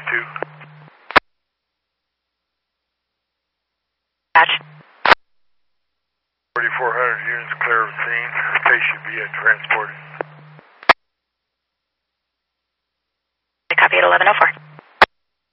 2. Patch. 4,400 units clear of the scene. Patient be transported. Copy at 1104.